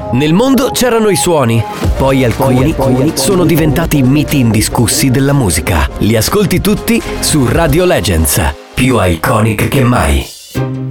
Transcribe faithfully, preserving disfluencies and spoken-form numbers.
Nel mondo c'erano i suoni, poi alcuni, poi alcuni sono diventati miti indiscussi della musica. Li ascolti tutti su Radio Legends, più iconic che mai.